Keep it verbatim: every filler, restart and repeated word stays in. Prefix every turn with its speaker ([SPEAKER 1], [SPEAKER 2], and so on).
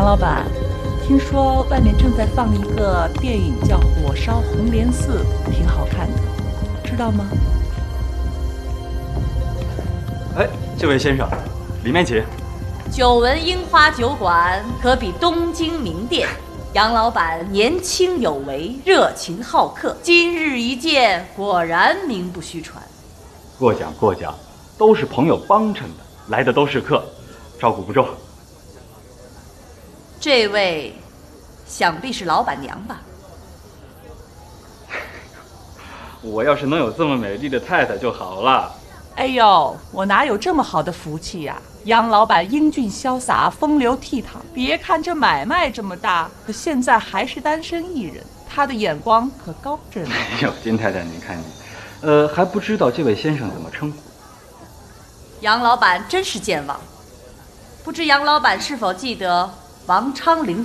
[SPEAKER 1] 老板，听说外面正在放一个电影叫《火烧红莲寺》，挺好看的，知道吗？
[SPEAKER 2] 哎，这位先生，里面请。
[SPEAKER 3] 久闻樱花酒馆可比东京名店，杨老板年轻有为，热情好客，今日一见，果然名不虚传。
[SPEAKER 2] 过奖过奖，都是朋友帮衬的，来的都是客，照顾不周。
[SPEAKER 3] 这位想必是老板娘吧？
[SPEAKER 2] 我要是能有这么美丽的太太就好了。
[SPEAKER 1] 哎呦，我哪有这么好的福气呀、啊？杨老板英俊潇洒，风流倜傥，别看这买卖这么大，可现在还是单身一人，他的眼光可高着呢。
[SPEAKER 2] 哎呦，金太太，你看你，呃，还不知道这位先生怎么称呼？
[SPEAKER 3] 杨老板真是健忘，不知杨老板是否记得王昌龄的